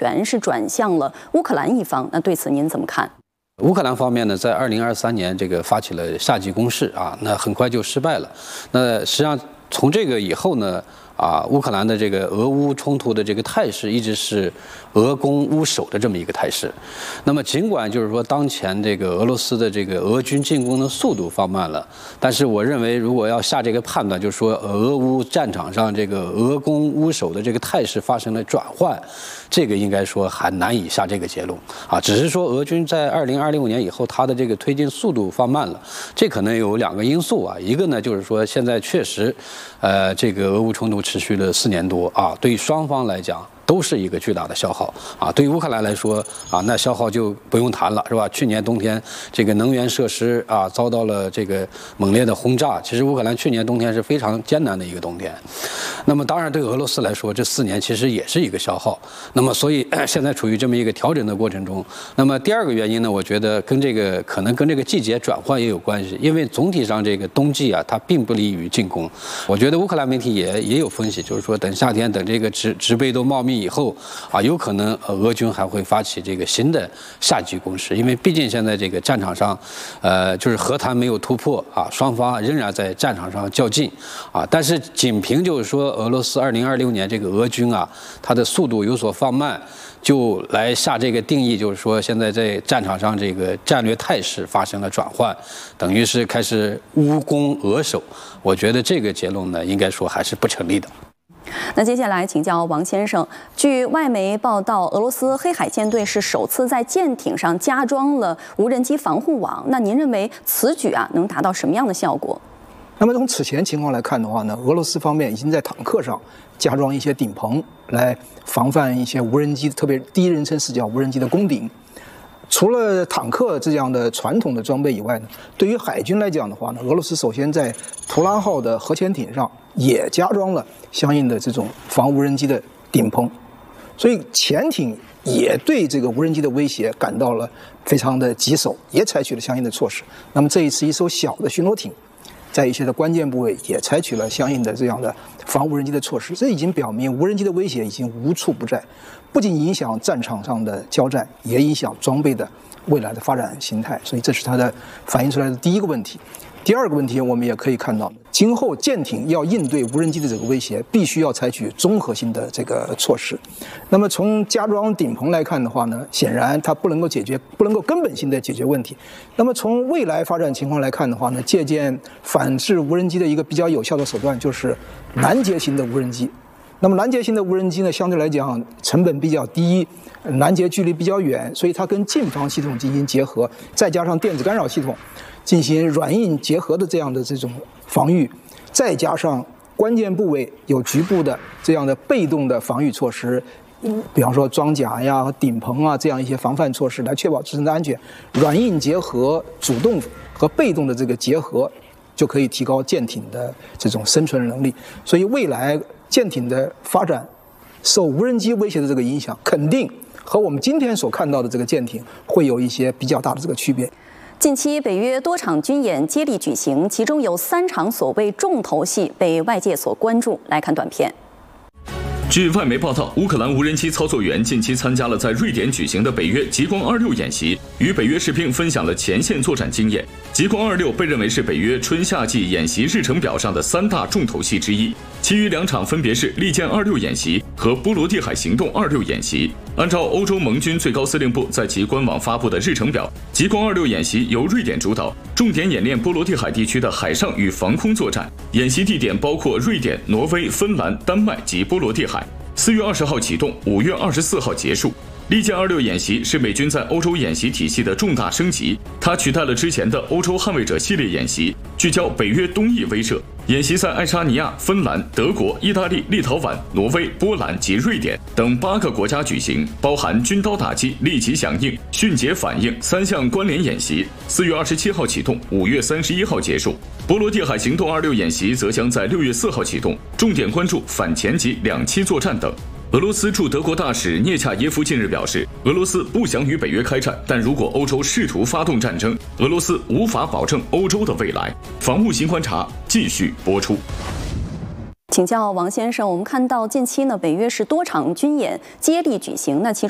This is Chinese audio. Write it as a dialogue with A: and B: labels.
A: 权是转向了乌克兰一方。那对此您怎么看？
B: 乌克兰方面呢，在2023年这个发起了夏季攻势啊，那很快就失败了。那实际上从这个以后呢，乌克兰的这个俄乌冲突的这个态势一直是俄攻乌守的这么一个态势。那么尽管就是说当前这个俄罗斯的这个俄军进攻的速度放慢了，但是我认为如果要下这个判断，就是说俄乌战场上这个俄攻乌守的这个态势发生了转换，这个应该说还难以下这个结论啊。只是说俄军在2026年以后，它的这个推进速度放慢了，这可能有2个因素啊。一个呢就是说现在确实，这个俄乌冲突持续了4年多啊，对于双方来讲都是一个巨大的消耗啊。对于乌克兰来说啊，那消耗就不用谈了，是吧？去年冬天这个能源设施啊遭到了这个猛烈的轰炸，其实乌克兰去年冬天是非常艰难的一个冬天。那么当然对俄罗斯来说，这4年其实也是一个消耗。那么所以现在处于这么一个调整的过程中。那么第2个原因呢，我觉得可能跟这个季节转换也有关系，因为总体上这个冬季啊，它并不利于进攻。我觉得乌克兰媒体也有分析，就是说等夏天等这个植被都茂密以后啊，有可能俄军还会发起这个新的夏季攻势，因为毕竟现在这个战场上，就是和谈没有突破啊，双方仍然在战场上较劲啊。但是仅凭就是说俄罗斯2026年这个俄军啊，它的速度有所放慢，就来下这个定义，就是说现在在战场上这个战略态势发生了转换，等于是开始乌攻俄守。我觉得这个结论呢，应该说还是不成立的。
A: 那接下来请教王先生，据外媒报道，俄罗斯黑海舰队是首次在舰艇上加装了无人机防护网。那您认为此举能达到什么样的效果？
C: 那么从此前情况来看的话呢，俄罗斯方面已经在坦克上加装一些顶棚，来防范一些无人机，特别第一人称视角无人机的攻顶。除了坦克这样的传统的装备以外呢，对于海军来讲的话呢，俄罗斯首先在图拉号的核潜艇上也加装了相应的这种防无人机的顶棚，所以潜艇也对这个无人机的威胁感到了非常的棘手，也采取了相应的措施。那么这一次一艘小的巡逻艇在一些的关键部位也采取了相应的这样的防无人机的措施，这已经表明无人机的威胁已经无处不在，不仅影响战场上的交战，也影响装备的未来的发展形态。所以这是它的反映出来的第一个问题。第2个问题，我们也可以看到，今后舰艇要应对无人机的这个威胁，必须要采取综合性的这个措施。那么从加装顶棚来看的话呢，显然它不能够根本性的解决问题。那么从未来发展情况来看的话呢，借鉴反制无人机的一个比较有效的手段就是拦截型的无人机。那么拦截型的无人机呢，相对来讲成本比较低，拦截距离比较远，所以它跟近防系统进行结合，再加上电子干扰系统进行软硬结合的这样的这种防御，再加上关键部位有局部的这样的被动的防御措施，比方说装甲呀、顶棚啊这样一些防范措施，来确保自身的安全。软硬结合，主动和被动的这个结合，就可以提高舰艇的这种生存能力。所以未来舰艇的发展受无人机威胁的这个影响，肯定和我们今天所看到的这个舰艇会有一些比较大的这个区别。
A: 近期北约多场军演接力举行，其中有3场所谓重头戏被外界所关注。来看短片。
D: 据外媒报道，乌克兰无人机操作员近期参加了在瑞典举行的北约极光26演习，与北约士兵分享了前线作战经验。极光26被认为是北约春夏季演习日程表上的3大重头戏之一，其余2场分别是利剑26演习和波罗的海行动26演习。按照欧洲盟军最高司令部在其官网发布的日程表，极光26演习由瑞典主导，重点演练波罗的海地区的海上与防空作战。演习地点包括瑞典、挪威、芬兰、丹麦及波罗的海。4月20号启动，5月24号结束。利剑26演习是美军在欧洲演习体系的重大升级，它取代了之前的欧洲捍卫者系列演习，聚焦北约东翼威慑。演习在爱沙尼亚、芬兰、德国、意大利、立陶宛、挪威、波兰及瑞典等8个国家举行，包含军刀打击、立即响应、迅捷反应3项关联演习。4月27号启动，5月31号结束。波罗的海行动26演习则将在6月4号启动，重点关注反潜级2栖作战等。俄罗斯驻德国大使涅恰耶夫近日表示，俄罗斯不想与北约开战，但如果欧洲试图发动战争，俄罗斯无法保证欧洲的未来。防务新观察继续播出。
A: 请教王先生，我们看到近期呢，北约是多场军演接力举行，那其中